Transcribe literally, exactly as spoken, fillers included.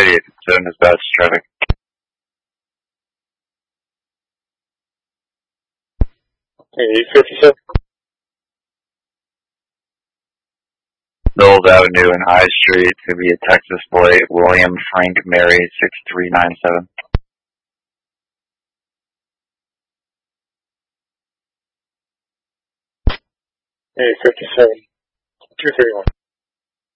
Street, doing his best traffic. eight fifty-seven. Knowles Avenue and High Street to be a Texas plate, William Frank Mary six three nine seven. eight fifty-seven. two thirty-one.